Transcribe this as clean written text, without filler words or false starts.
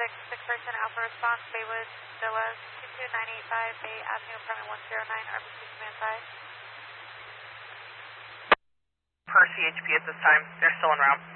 6-person Alpha Response, Baywood Villas, 22985 Bay Avenue, apartment 109, RBC Command 5. Per CHP at this time, they're still en route.